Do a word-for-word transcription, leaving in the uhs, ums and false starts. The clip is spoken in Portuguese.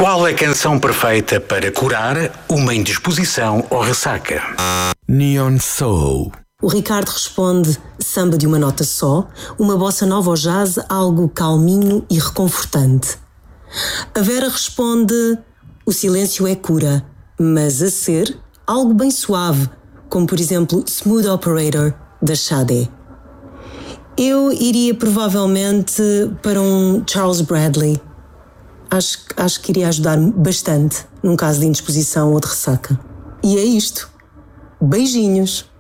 Qual a canção perfeita para curar uma indisposição ou ressaca? Neon Soul. O Ricardo responde samba de uma nota só, uma bossa nova ou jazz, algo calminho e reconfortante. A Vera responde o silêncio é cura, mas a ser algo bem suave, como por exemplo Smooth Operator, da Sade. Eu iria provavelmente para um Charles Bradley. Acho, acho que iria ajudar bastante num caso de indisposição ou de ressaca. E é isto. Beijinhos!